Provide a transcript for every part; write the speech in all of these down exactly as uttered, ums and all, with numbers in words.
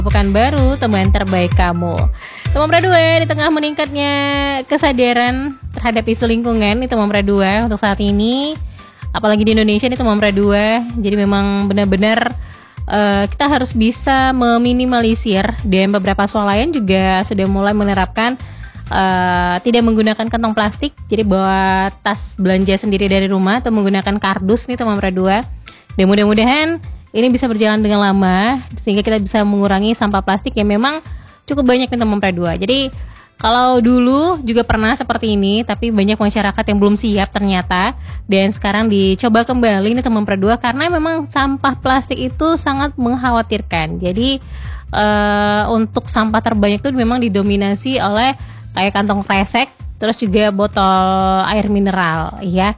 Pekanbaru, teman terbaik kamu. Teman Pradua, di tengah meningkatnya kesadaran terhadap isu lingkungan nih Teman Pradua untuk saat ini, apalagi di Indonesia nih Teman Pradua. Jadi memang benar-benar uh, kita harus bisa meminimalisir, dan beberapa swalayan juga sudah mulai menerapkan uh, tidak menggunakan kantong plastik. Jadi bawa tas belanja sendiri dari rumah atau menggunakan kardus nih Teman Pradua. Dan mudah-mudahan ini bisa berjalan dengan lama sehingga kita bisa mengurangi sampah plastik yang memang cukup banyak nih Teman Pradua. Jadi kalau dulu juga pernah seperti ini, tapi banyak masyarakat yang belum siap ternyata, dan sekarang dicoba kembali nih Teman Pradua karena memang sampah plastik itu sangat mengkhawatirkan. Jadi uh, untuk sampah terbanyak itu memang didominasi oleh kayak kantong kresek, terus juga botol air mineral, ya.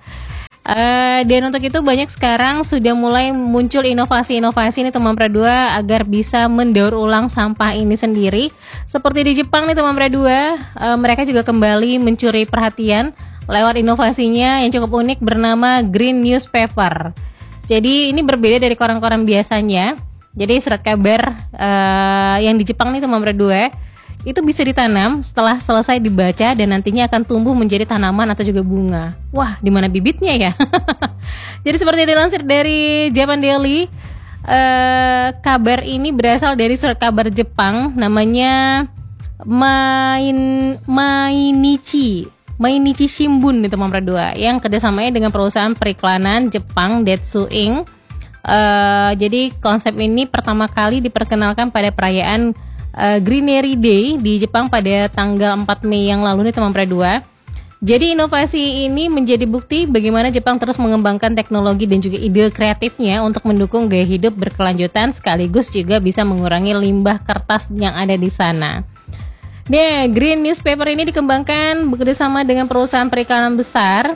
Uh, dan untuk itu banyak sekarang sudah mulai muncul inovasi-inovasi nih Teman Pradua agar bisa mendaur ulang sampah ini sendiri. Seperti di Jepang nih Teman Pradua, uh, mereka juga kembali mencuri perhatian lewat inovasinya yang cukup unik bernama Green Newspaper. Jadi ini berbeda dari koran-koran biasanya. Jadi surat kabar uh, yang di Jepang nih Teman Pradua itu bisa ditanam setelah selesai dibaca dan nantinya akan tumbuh menjadi tanaman atau juga bunga. Wah, di mana bibitnya ya? Jadi seperti dilansir dari Japan Daily, eh, kabar ini berasal dari surat kabar Jepang namanya Main Mainichi Mainichi Shimbun nih Teman Pradua, yang kerjasamanya dengan perusahaan periklanan Jepang Detsu Incorporated. Eh, jadi konsep ini pertama kali diperkenalkan pada perayaan Uh, Greenery Day di Jepang pada tanggal empat Mei yang lalu nih Teman Pradua. Jadi inovasi ini menjadi bukti bagaimana Jepang terus mengembangkan teknologi dan juga ide kreatifnya untuk mendukung gaya hidup berkelanjutan sekaligus juga bisa mengurangi limbah kertas yang ada di sana. Nah, Green Newspaper ini dikembangkan bekerjasama dengan perusahaan periklanan besar,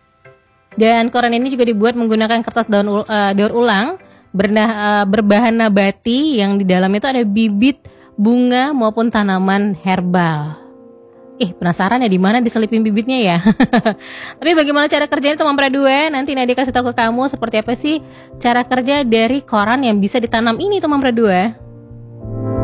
dan koran ini juga dibuat menggunakan kertas daun uh, daur ulang bernah, uh, berbahan nabati yang di dalam itu ada bibit bunga maupun tanaman herbal. Ih, penasaran ya di mana diselipin bibitnya ya? Tapi bagaimana cara kerjanya Teman Pradua? Nanti Nadia kasih tahu ke kamu seperti apa sih cara kerja dari koran yang bisa ditanam ini Teman Pradua.